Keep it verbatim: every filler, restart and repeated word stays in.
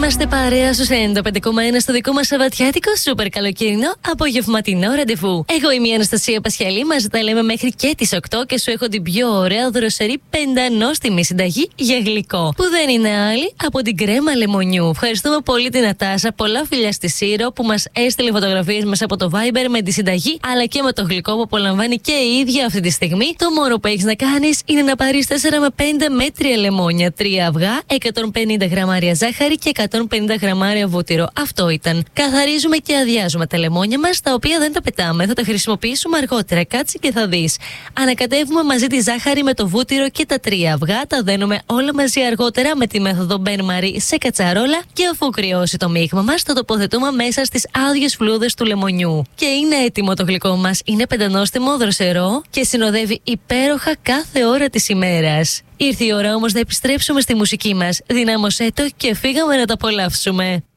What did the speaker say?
Είμαστε παρέα στους ενενήντα πέντε κόμμα ένα στο δικό μας σαββατιάτικο σούπερ καλοκαιρινό απογευματινό ραντεβού. Εγώ είμαι η Αναστασία Πασχαλή, μαζί τα λέμε μέχρι και τις οκτώ και σου έχω την πιο ωραία δροσερή πεντανόστιμη συνταγή για γλυκό. Που δεν είναι άλλη από την κρέμα λεμονιού. Ευχαριστούμε πολύ την Νατάσα, πολλά φιλιά στη Σύρο που μας έστειλε φωτογραφίες μέσα από το Viber με τη συνταγή αλλά και με το γλυκό που απολαμβάνει και η ίδια αυτή τη στιγμή. Το μόνο που έχεις να κάνεις είναι να πάρεις τέσσερα με πέντε μέτρια λεμόνια, τρία αυγά, εκατόν πενήντα γραμμάρια ζάχαρη και εκατόν πενήντα γραμμάρια βούτυρο. Αυτό ήταν. Καθαρίζουμε και αδειάζουμε τα λεμόνια μας, τα οποία δεν τα πετάμε, θα τα χρησιμοποιήσουμε αργότερα. Κάτσε και θα δεις. Ανακατεύουμε μαζί τη ζάχαρη με το βούτυρο και τα τρία αυγά, τα δένουμε όλα μαζί αργότερα με τη μέθοδο Μπεν Μαρί σε κατσαρόλα και αφού κρυώσει το μείγμα μας, το τοποθετούμε μέσα στις άδειες φλούδες του λεμονιού. Και είναι έτοιμο το γλυκό μας. Είναι πεντανόστιμο, δροσερό και συνοδεύει υπέροχα κάθε ώρα της ημέρας. Ήρθε η ώρα όμως να επιστρέψουμε στη μουσική μας. Δυνάμωσέ το και φύγαμε να το απολαύσουμε.